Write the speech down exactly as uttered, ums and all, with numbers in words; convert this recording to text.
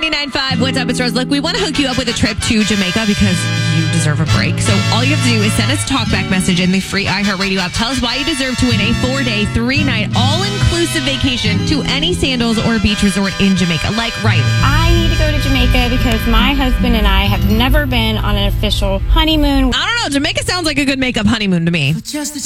ninety-nine point five. What's up? It's Rose. Look, we want to hook you up with a trip to Jamaica because you deserve a break. So all you have to do is send us a talkback message in the free iHeartRadio app. Tell us why you deserve to win a four-day, three-night, all-inclusive vacation to any Sandals or beach resort in Jamaica, like Riley. I need to go to Jamaica because my husband and I have never been on an official honeymoon. I don't know. Jamaica sounds like a good makeup honeymoon to me. Just